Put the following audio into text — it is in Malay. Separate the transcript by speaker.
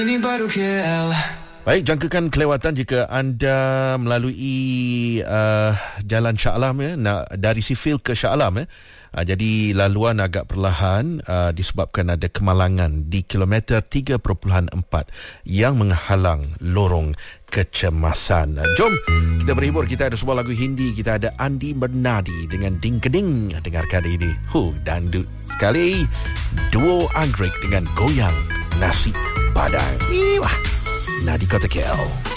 Speaker 1: Ini baru KL.
Speaker 2: Baik, jangkakan kelewatan jika anda melalui Jalan Shah Alam dari Sifil ke Shah Alam jadi laluan agak perlahan disebabkan ada kemalangan di kilometer 3.4 yang menghalang lorong kecemasan. Jom kita berhibur, kita ada sebuah lagu Hindi, kita ada Andi Bernadi dengan Ding Keding. Dengarkan ini, dandut sekali, duo anggrek dengan goyang nasi padang. Nah di Kota KL.